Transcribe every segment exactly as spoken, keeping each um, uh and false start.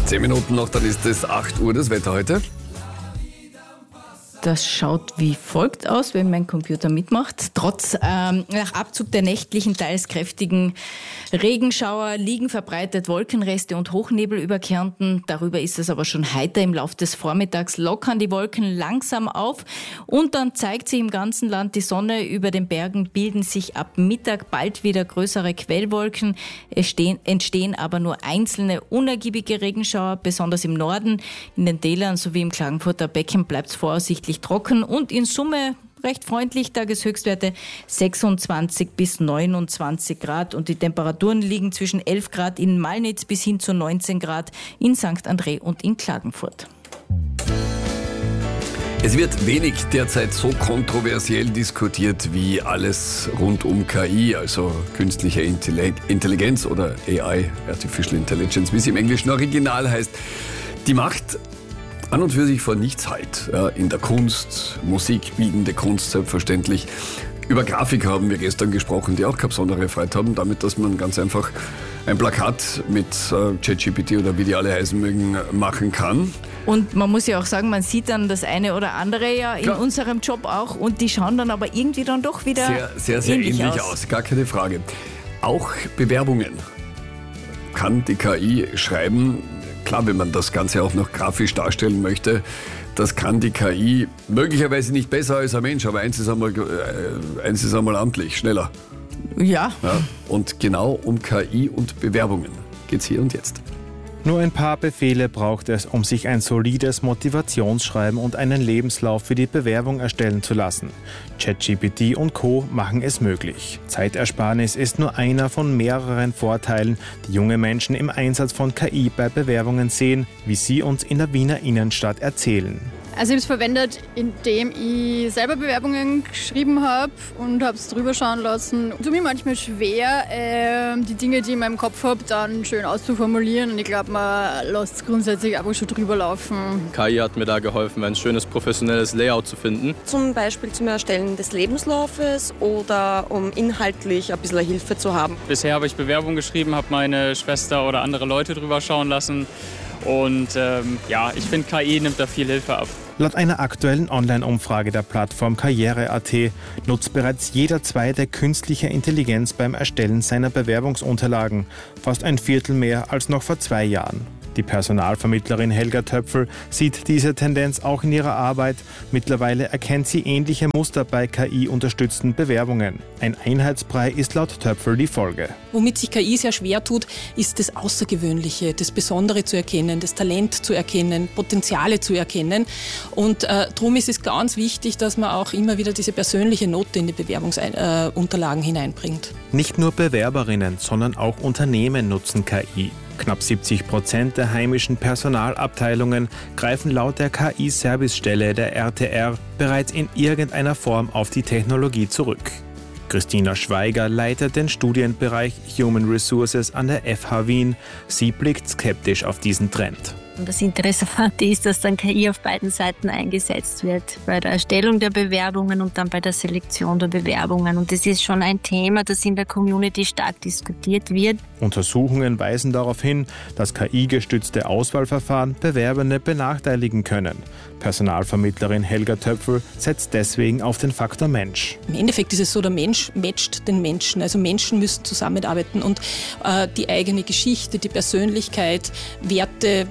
Zehn Minuten noch, dann ist es acht Uhr, das Wetter heute. Das schaut wie folgt aus, wenn mein Computer mitmacht. Trotz ähm, nach Abzug der nächtlichen, teils kräftigen Regenschauer liegen verbreitet Wolkenreste und Hochnebel über Kärnten. Darüber ist es aber schon heiter. Im Laufe des Vormittags lockern die Wolken langsam auf und dann zeigt sich im ganzen Land die Sonne. Über den Bergen bilden sich ab Mittag bald wieder größere Quellwolken. Es stehen, entstehen aber nur einzelne unergiebige Regenschauer, besonders im Norden. In den Tälern sowie im Klagenfurter Becken bleibt es voraussichtlich trocken und in Summe recht freundlich. Tageshöchstwerte sechsundzwanzig bis neunundzwanzig Grad und die Temperaturen liegen zwischen elf Grad in Malnitz bis hin zu neunzehn Grad in Sankt André und in Klagenfurt. Es wird wenig derzeit so kontroversiell diskutiert wie alles rund um K I, also künstliche Intelligenz oder A I, Artificial Intelligence, wie es im englischen Original heißt. Die macht an und für sich vor nichts halt. Ja, in der Kunst, Musik, bildende Kunst selbstverständlich. Über Grafiker haben wir gestern gesprochen, die auch keine besondere Freude haben, damit, dass man ganz einfach ein Plakat mit äh, ChatGPT oder wie die alle heißen mögen, machen kann. Und man muss ja auch sagen, man sieht dann das eine oder andere ja in Klar. unserem Job auch und die schauen dann aber irgendwie dann doch wieder sehr, sehr, sehr ähnlich, ähnlich aus. aus. Gar keine Frage. Auch Bewerbungen kann die K I schreiben. Klar, wenn man das Ganze auch noch grafisch darstellen möchte, das kann die K I möglicherweise nicht besser als ein Mensch, aber eins ist einmal, äh, eins ist einmal amtlich, schneller. Ja. ja. Und genau um K I und Bewerbungen geht's hier und jetzt. Nur ein paar Befehle braucht es, um sich ein solides Motivationsschreiben und einen Lebenslauf für die Bewerbung erstellen zu lassen. ChatGPT und Co. machen es möglich. Zeitersparnis ist nur einer von mehreren Vorteilen, die junge Menschen im Einsatz von K I bei Bewerbungen sehen, wie sie uns in der Wiener Innenstadt erzählen. Also ich habe es verwendet, indem ich selber Bewerbungen geschrieben habe und habe es drüber schauen lassen. Es tut mir manchmal schwer, äh, die Dinge, die ich in meinem Kopf habe, dann schön auszuformulieren. Und ich glaube, man lässt es grundsätzlich einfach schon drüber laufen. K I hat mir da geholfen, ein schönes professionelles Layout zu finden. Zum Beispiel zum Erstellen des Lebenslaufes oder um inhaltlich ein bisschen Hilfe zu haben. Bisher habe ich Bewerbungen geschrieben, habe meine Schwester oder andere Leute drüber schauen lassen. Und ähm, ja, ich finde, K I nimmt da viel Hilfe ab. Laut einer aktuellen Online-Umfrage der Plattform Karriere punkt at nutzt bereits jeder Zweite künstliche Intelligenz beim Erstellen seiner Bewerbungsunterlagen. Fast ein Viertel mehr als noch vor zwei Jahren. Die Personalvermittlerin Helga Töpfel sieht diese Tendenz auch in ihrer Arbeit. Mittlerweile erkennt sie ähnliche Muster bei K I-unterstützten Bewerbungen. Ein Einheitsbrei ist laut Töpfel die Folge. Womit sich K I sehr schwer tut, ist das Außergewöhnliche, das Besondere zu erkennen, das Talent zu erkennen, Potenziale zu erkennen. Und äh, darum ist es ganz wichtig, dass man auch immer wieder diese persönliche Note in die Bewerbungsunterlagen äh, hineinbringt. Nicht nur Bewerberinnen, sondern auch Unternehmen nutzen K I. Knapp siebzig Prozent der heimischen Personalabteilungen greifen laut der K I-Servicestelle der R T R bereits in irgendeiner Form auf die Technologie zurück. Christina Schweiger leitet den Studienbereich Human Resources an der F H Wien. Sie blickt skeptisch auf diesen Trend. Und das Interessante ist, dass dann K I auf beiden Seiten eingesetzt wird, bei der Erstellung der Bewerbungen und dann bei der Selektion der Bewerbungen. Und das ist schon ein Thema, das in der Community stark diskutiert wird. Untersuchungen weisen darauf hin, dass K I-gestützte Auswahlverfahren Bewerbende benachteiligen können. Personalvermittlerin Helga Töpfel setzt deswegen auf den Faktor Mensch. Im Endeffekt ist es so, der Mensch matcht den Menschen. Also Menschen müssen zusammenarbeiten und äh, die eigene Geschichte, die Persönlichkeit, Werte,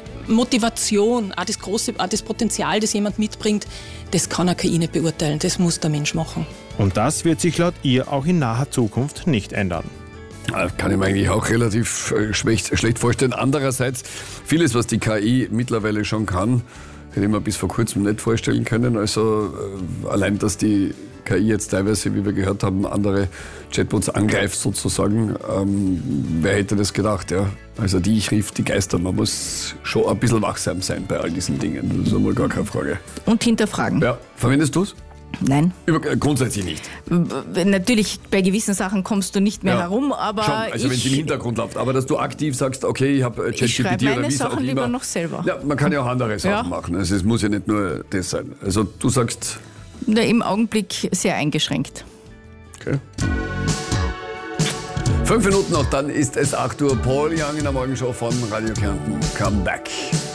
Motivation, auch das große, auch das Potenzial, das jemand mitbringt, das kann eine K I nicht beurteilen. Das muss der Mensch machen. Und das wird sich laut ihr auch in naher Zukunft nicht ändern. Kann ich mir eigentlich auch relativ schlecht, schlecht vorstellen. Andererseits, vieles, was die K I mittlerweile schon kann, hätte ich mir bis vor kurzem nicht vorstellen können. Also äh, allein, dass die K I jetzt teilweise, wie wir gehört haben, andere Chatbots angreift sozusagen. Ähm, wer hätte das gedacht, ja? Also die ich rief, die Geister. Man muss schon ein bisschen wachsam sein bei all diesen Dingen. Das ist einmal gar keine Frage. Und hinterfragen. Ja. Verwendest du es? Nein. Über, grundsätzlich nicht? Natürlich, bei gewissen Sachen kommst du nicht mehr ja, herum, aber schon, also wenn es im Hintergrund läuft. Aber dass du aktiv sagst, okay, ich habe ChatGPT oder wie es auch immer. Ich schreibe meine Sachen lieber noch selber. Ja, man kann ja auch andere Sachen ja. machen. Also es muss ja nicht nur das sein. Also du sagst... Im Augenblick sehr eingeschränkt. Okay. Fünf Minuten noch, dann ist es acht Uhr. Paul Young in der Morgenshow von Radio Kärnten. Come back.